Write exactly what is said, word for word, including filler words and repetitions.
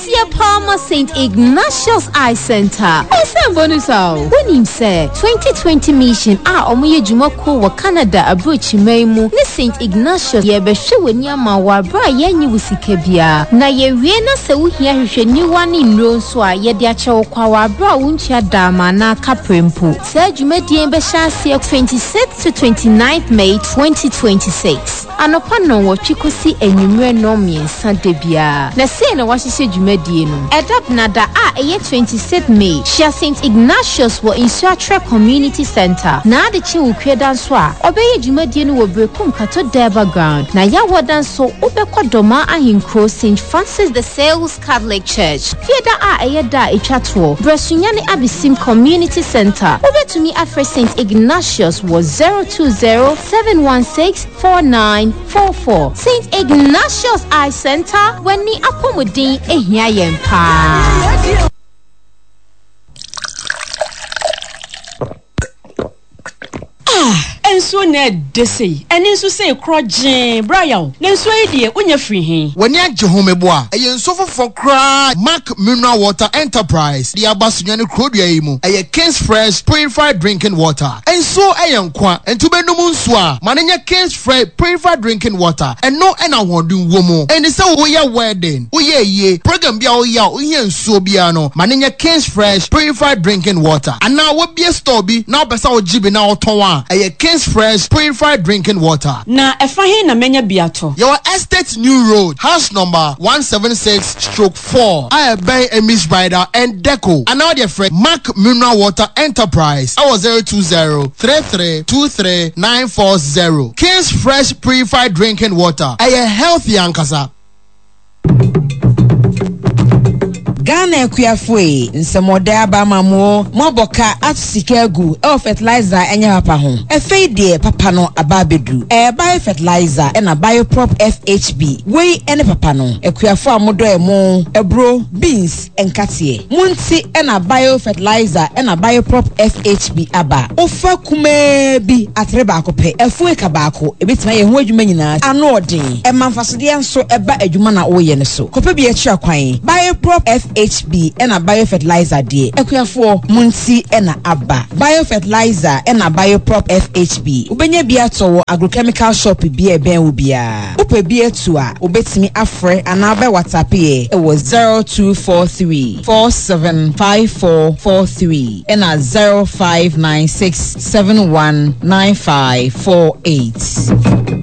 Asia Palmer Saint Ignatius Eye Center. Esa bonusao. When him say twenty twenty mission a omoye jumako wa Canada abrochi maimu ne Saint Ignatius ye be hwe niama wa bra ye nyi wusike bia. Na ye wie na se wo hia hwehwe niwa ni nro nso a ye de ache wo kwa wa bra wo ntia dama na kaprempo. Se dwumadie be hyasia twenty-sixth to twenty-ninth May twenty twenty-six. Anopa no wo twikosi enwumre no miensa de bia. Na se na wahyehyɛ dwumadie no. Edap nada a eye twenty-sixth May. Shia Saint Ignatius wo Insuatre Community Center. Na ade chi wo kweda nso a obeye dwumadie no wo brekum kato Deba ground. Na ya wodan so obekɔ doma ahinkro Saint Francis the Sales Catholic Church. Kweda a eye da etwato. Bresunyane Abisim Community Center. Obetumi afre Saint Ignatius was zero two zero seven one six four nine four four. Saint Ignatius Eye Center when ni apomodin ehia yempa. Enso na desi enso say krojin brian nenso idie onya free hin wani agye homebo a eye nso fofo kra Mark Mineral Water Enterprise the abasunye krodua yi mu eye King's Fresh Purified Drinking Water enso eye nkwa entubenum nso a manenya King's Fresh Purified Drinking Water eno ena wodun wo mu eni se wo ye wedding wo ye ye program bia wo ya wo ye nso bia no manenya King's Fresh Purified Drinking Water ana wo bia store bi na obesa wo jibi na oton a eye King's Fresh Purified Drinking Water. Na efa hin na menya biato. Your Estate New Road, house number one seventy-six stroke four. I buy a Miss Rider and Deco. And now dear friend Mark Mineral Water Enterprise. I was zero two zero three three two three nine four zero. King's Fresh Purified Drinking Water. I a healthy ankasa. Ghana ekuafue nsemoda abamamo moboka atsikagu e fertilizer enya papa ho efe de papa no ababedu e bio fertilizer e na bioprop F H B we ene papa no ekuafo amodo emo ebro beans enkatie munti e na bio fertilizer e na bioprop F H B aba ofa kuma bi atreba akope efu eka baako ebetima ye ho adwuma nyina ano odin e manfasode enso eba adwuma na oye ne so kope bi akira kwan bioprop F H B and a biofertilizer de ekuafo munti ena aba biofertilizer and a bioprop F H B ubenye bia to agrochemical shop bi e ben obia upe bia to a ubetimi afre anabe WhatsApp e it was zero two four three four seven five four four three and a zero five nine six seven one nine five four eight.